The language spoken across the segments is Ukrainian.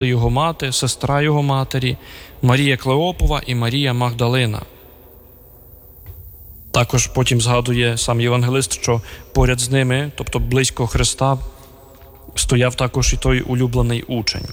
його мати, сестра його матері, Марія Клеопова і Марія Магдалина. Також потім згадує сам євангелист, що поряд з ними, тобто близько Христа, стояв також і той улюблений учень.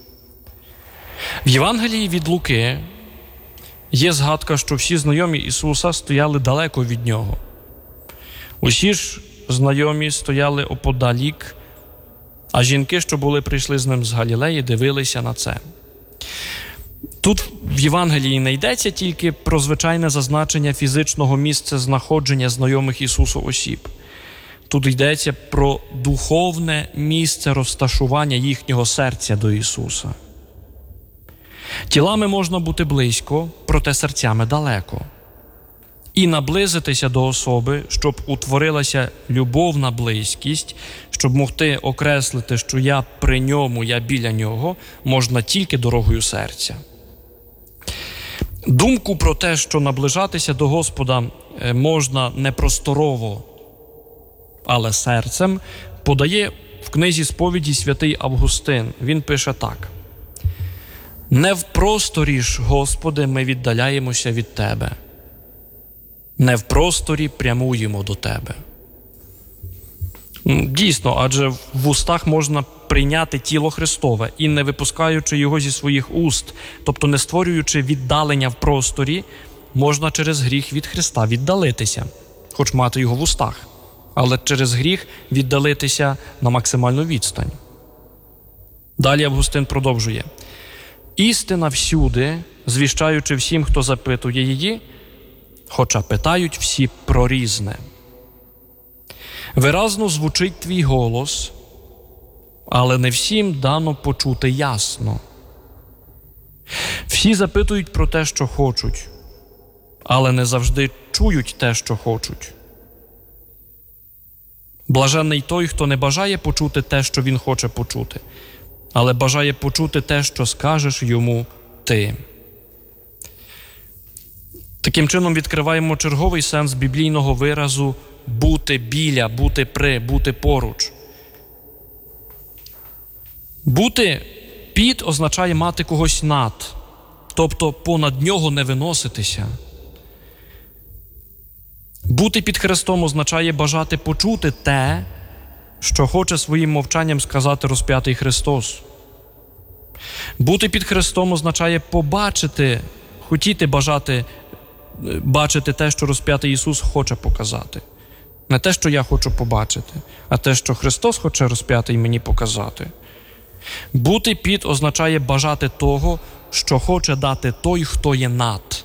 В Євангелії від Луки є згадка, що всі знайомі Ісуса стояли далеко від Нього. Усі ж знайомі стояли оподалік, а жінки, що прийшли з ним з Галілеї, дивилися на це. Тут в Євангелії не йдеться тільки про звичайне зазначення фізичного місця знаходження знайомих Ісусу осіб. Тут йдеться про духовне місце розташування їхнього серця до Ісуса. Тілами можна бути близько, проте серцями далеко. І наблизитися до особи, щоб утворилася любовна близькість, щоб могти окреслити, що я при ньому, я біля нього, можна тільки дорогою серця. Думку про те, що наближатися до Господа можна не просторово, але серцем, подає в книзі сповіді святий Августин. Він пише так: «Не в просторі ж, Господи, ми віддаляємося від Тебе, не в просторі прямуємо до Тебе». Дійсно, адже в устах можна прийняти тіло Христове і не випускаючи його зі своїх уст, тобто не створюючи віддалення в просторі, можна через гріх від Христа віддалитися, хоч мати його в устах, але через гріх віддалитися на максимальну відстань. Далі Августин продовжує: «Істина всюди, звіщаючи всім, хто запитує її, хоча питають всі про різне. Виразно звучить твій голос, але не всім дано почути ясно. Всі запитують про те, що хочуть, але не завжди чують те, що хочуть. Блаженний той, хто не бажає почути те, що він хоче почути, але бажає почути те, що скажеш йому ти». Таким чином відкриваємо черговий сенс біблійного виразу «бути біля», «бути при», «бути поруч». «Бути під» означає мати когось над, тобто понад нього не виноситися. Бути під Христом означає бажати почути те, що хоче своїм мовчанням сказати розп'ятий Христос. Бути під Христом означає побачити, хотіти бачити те, що розп'ятий Ісус хоче показати. Не те, що я хочу побачити, а те, що Христос хоче розп'ятий мені показати. Бути під означає бажати того, що хоче дати той, хто є над.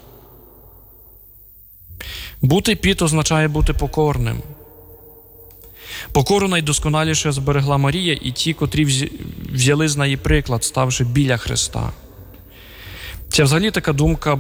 Бути під означає бути покорним. Покору найдосконаліше зберегла Марія і ті, котрі взяли з неї приклад, ставши біля Христа. Ця взагалі така думка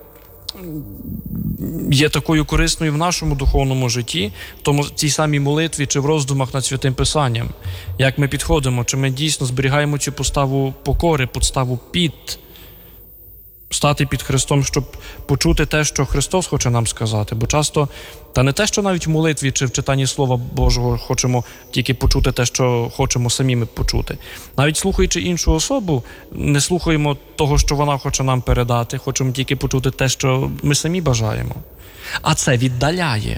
є такою корисною в нашому духовному житті, в тій самій молитві чи в роздумах над Святим Писанням. Як ми підходимо, чи ми дійсно зберігаємо цю поставу покори, поставу під, стати під Христом, щоб почути те, що Христос хоче нам сказати. Бо часто, та не те, що навіть в молитві чи в читанні Слова Божого хочемо тільки почути те, що хочемо самі почути. Навіть слухаючи іншу особу, не слухаємо того, що вона хоче нам передати, хочемо тільки почути те, що ми самі бажаємо. А це віддаляє.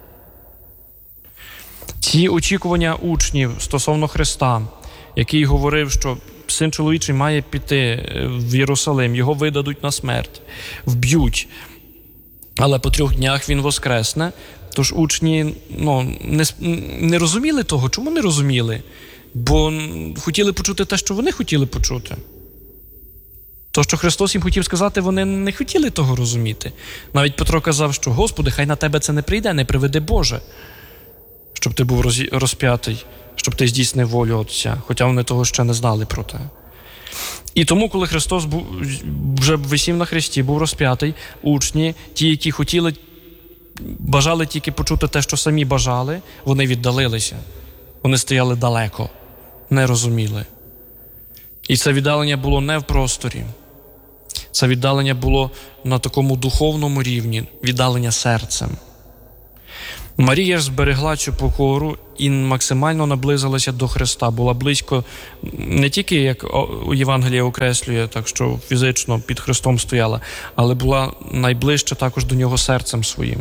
Ці очікування учнів стосовно Христа, який говорив, що Син чоловічий має піти в Єрусалим, його видадуть на смерть, вб'ють, але по 3 днях він воскресне. Тож учні не розуміли того. Чому не розуміли? Бо хотіли почути те, що вони хотіли почути. То, що Христос їм хотів сказати, вони не хотіли того розуміти. Навіть Петро казав, що «Господи, хай на тебе це не прийде, не приведи Боже, щоб ти був розп'ятий, щоб ти здійснив волю Отця», хоча вони того ще не знали про те. І тому, коли Христос вже висів на хресті, був розп'ятий, учні, ті, які бажали тільки почути те, що самі бажали, вони віддалилися. Вони стояли далеко, не розуміли. І це віддалення було не в просторі. Це віддалення було на такому духовному рівні, віддалення серцем. Марія ж зберегла цю покору і максимально наблизилася до Христа, була близько не тільки, як у Євангелії окреслює, так що фізично під Христом стояла, але була найближче також до Нього серцем своїм.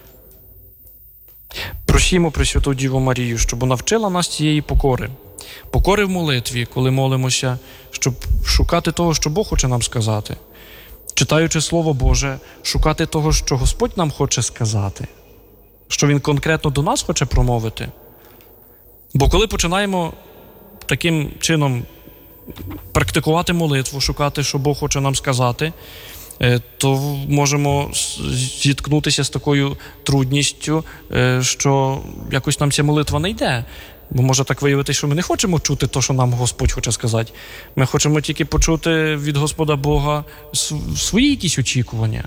Просімо Пресвяту Діву Марію, щоб вона вчила нас цієї покори. Покори в молитві, коли молимося, щоб шукати того, що Бог хоче нам сказати. Читаючи Слово Боже, шукати того, що Господь нам хоче сказати, що Він конкретно до нас хоче промовити. Бо коли починаємо таким чином практикувати молитву, шукати, що Бог хоче нам сказати, то можемо зіткнутися з такою трудністю, що якось нам ця молитва не йде. Бо може так виявитися, що ми не хочемо чути те, що нам Господь хоче сказати. Ми хочемо тільки почути від Господа Бога свої якісь очікування.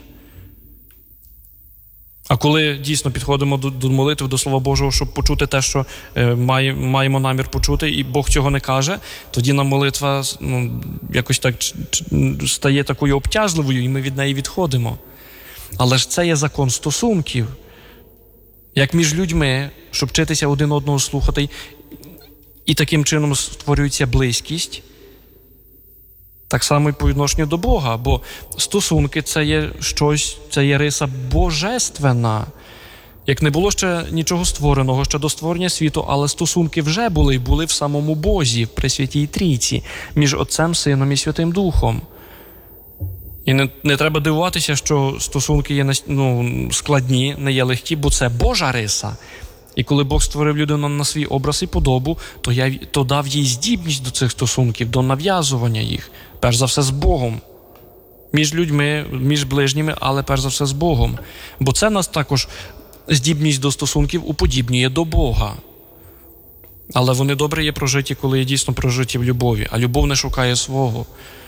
А коли дійсно підходимо до молитви, до Слова Божого, щоб почути те, що маємо намір почути, і Бог цього не каже, тоді нам молитва якось так стає такою обтяжливою, і ми від неї відходимо. Але ж це є закон стосунків. Як між людьми, щоб вчитися один одного слухати, і таким чином створюється близькість, так само і по відношенню до Бога, бо стосунки – це є щось, це є риса божественна. Як не було ще нічого створеного, ще до створення світу, але стосунки вже були, і були в самому Бозі, в Пресвятій Трійці, між Отцем, Сином і Святим Духом. І не треба дивуватися, що стосунки є складні, не є легкі, бо це Божа риса. І коли Бог створив людину на свій образ і подобу, то дав їй здібність до цих стосунків, до нав'язування їх. Перш за все з Богом. Між людьми, між ближніми, але перш за все з Богом. Бо це нас також здібність до стосунків уподібнює до Бога. Але вони добре є прожиті, коли є дійсно прожиті в любові. А любов не шукає свого.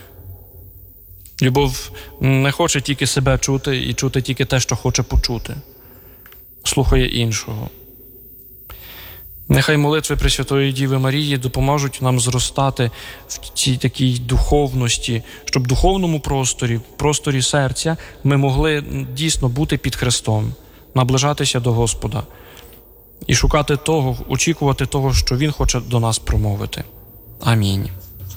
Любов не хоче тільки себе чути і чути тільки те, що хоче почути. Слухає іншого. Нехай молитви Пресвятої Діви Марії допоможуть нам зростати в цій такій духовності, щоб в духовному просторі, в просторі серця ми могли дійсно бути під Христом, наближатися до Господа і шукати того, очікувати того, що Він хоче до нас промовити. Амінь.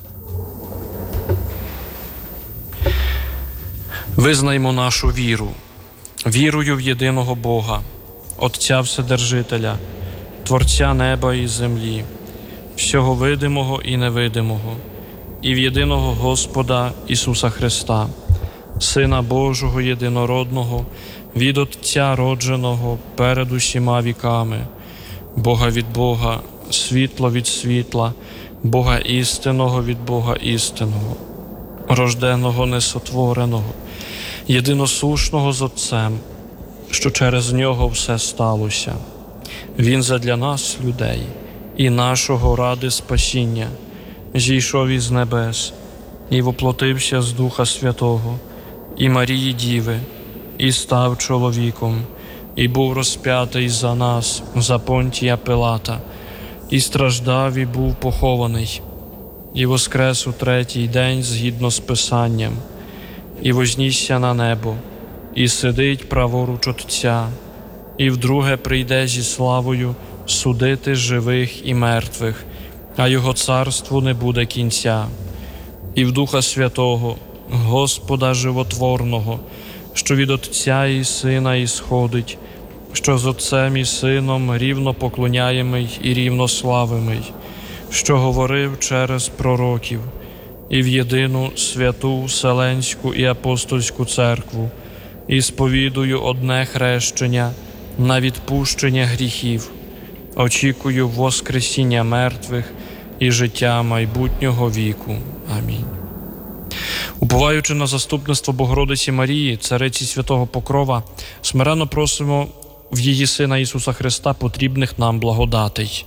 Визнаймо нашу віру, вірую в єдиного Бога, Отця Вседержителя, Творця неба і землі, всього видимого і невидимого, і в єдиного Господа Ісуса Христа, Сина Божого єдинородного, від Отця родженого перед усіма віками, Бога від Бога, світло від світла, Бога істинного від Бога істинного, рожденого несотвореного, єдиносушного з Отцем, що через Нього все сталося. Він задля нас, людей, і нашого ради спасіння, зійшов із небес і воплотився з Духа Святого, і Марії Діви, і став чоловіком, і був розп'ятий за нас, за Понтія Пилата, і страждав, і був похований, і воскрес у третій день згідно з Писанням, і вознісся на небо, і сидить праворуч Отця, і вдруге прийде зі славою судити живих і мертвих, а Його царству не буде кінця. І в Духа Святого, Господа Животворного, що від Отця і Сина ісходить, що з Отцем і Сином рівно поклоняємий і рівно славимий, що говорив через пророків, і в єдину святу Вселенську і апостольську церкву, і сповідую одне хрещення на відпущення гріхів, очікую воскресіння мертвих і життя майбутнього віку. Амінь. Уповаючи на заступництво Богородиці Марії, Цариці Святого Покрова, смиренно просимо в її Сина Ісуса Христа потрібних нам благодатей.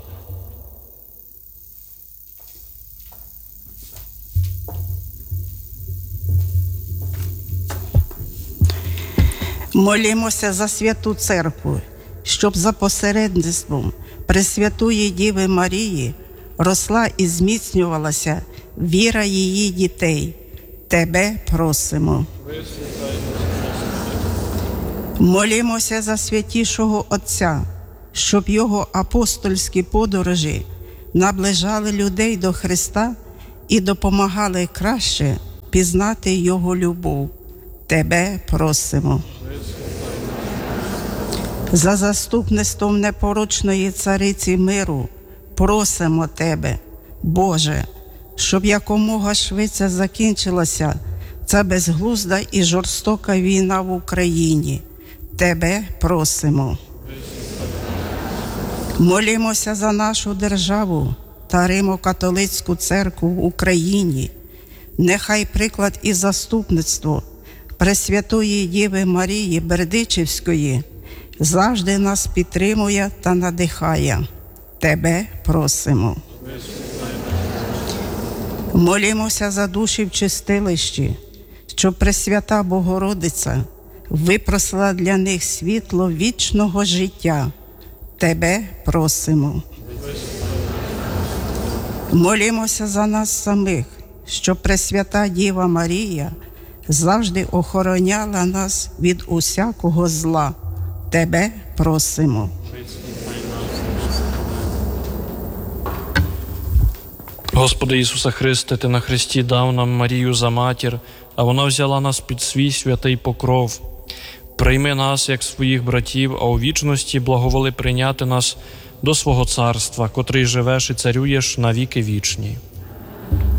Молімося за Святу Церкву, щоб за посередництвом Пресвятої Діви Марії росла і зміцнювалася віра її дітей. Тебе просимо. Молімося за святішого Отця, щоб його апостольські подорожі наближали людей до Христа і допомагали краще пізнати Його любов. Тебе просимо. За заступництвом непорочної цариці миру просимо Тебе, Боже, щоб якомога швидше закінчилася ця безглузда і жорстока війна в Україні. Тебе просимо. Молімося за нашу державу та Римо-католицьку церкву в Україні. Нехай приклад і заступництво Пресвятої Діви Марії Бердичівської завжди нас підтримує та надихає. Тебе просимо. Молімося за душі в чистилищі, щоб Пресвята Богородиця випросила для них світло вічного життя. Тебе просимо. Молімося за нас самих, щоб Пресвята Діва Марія завжди охороняла нас від усякого зла. Тебе просимо. Господи Ісусе Христе, Ти на хресті дав нам Марію за матір, а вона взяла нас під свій святий покров. Прийми нас, як своїх братів, а у вічності благоволи прийняти нас до свого царства, котрий живеш і царюєш на віки вічні.